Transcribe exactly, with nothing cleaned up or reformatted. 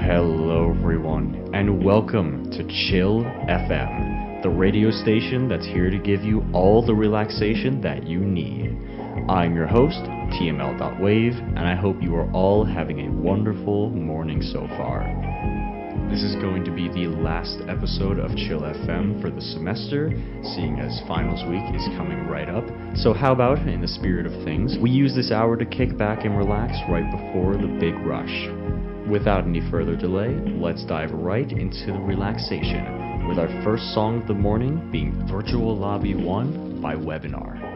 Hello, everyone, and welcome to Chill F M, the radio station that's here to give you all the relaxation that you need. I'm your host, T M L dot wave, and I hope you are all having a wonderful morning so far. This is going to be the last episode of Chill F M for the semester, seeing as finals week is coming right up. So how about, in the spirit of things, we use this hour to kick back and relax right before the big rush. Without any further delay, let's dive right into the relaxation, with our first song of the morning being Virtual Lobby one by Webinar.